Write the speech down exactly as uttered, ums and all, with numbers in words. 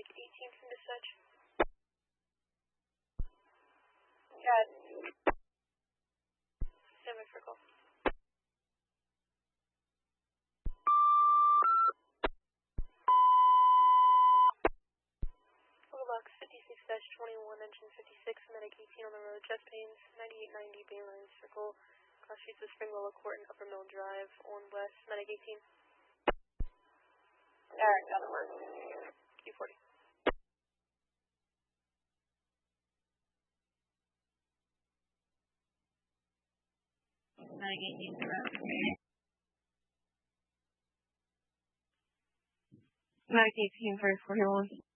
Medic eighteen from dispatch. Got stand by for call. Box fifty-six dash twenty-one, engine fifty-six, Medic eighteen on the road, chest pains, ninety-eight ninety, Bayline Circle, cross streets of Springwell Court and Upper Mill Drive, on west, Medic eighteen. Alright, got the word. Q forty. Medic eighteen, Medic eighteen, first forty-one.